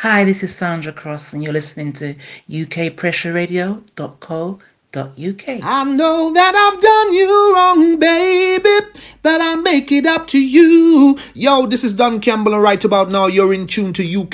Hi, this is Sandra Cross, and you're listening to ukpressuradio.co.uk. I know that I've done you wrong, baby, but I make it up to you. Yo, this is Don Campbell, and right about now, you're in tune to UK